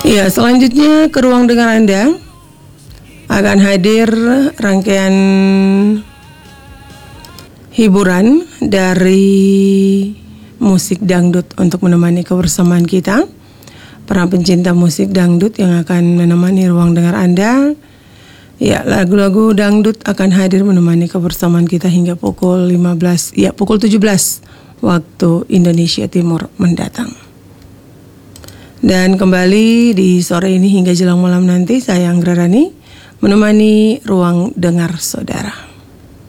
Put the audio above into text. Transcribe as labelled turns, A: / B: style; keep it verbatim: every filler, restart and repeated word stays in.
A: Ya, selanjutnya ke ruang dengar Anda akan hadir rangkaian hiburan dari musik dangdut untuk menemani kebersamaan kita. Para pencinta musik dangdut yang akan menemani ruang dengar Anda. Ya, lagu-lagu dangdut akan hadir menemani kebersamaan kita hingga pukul lima belas, ya pukul tujuh belas waktu Indonesia Timur mendatang. Dan kembali di sore ini hingga jelang malam nanti, saya Anggra Rani menemani ruang dengar saudara.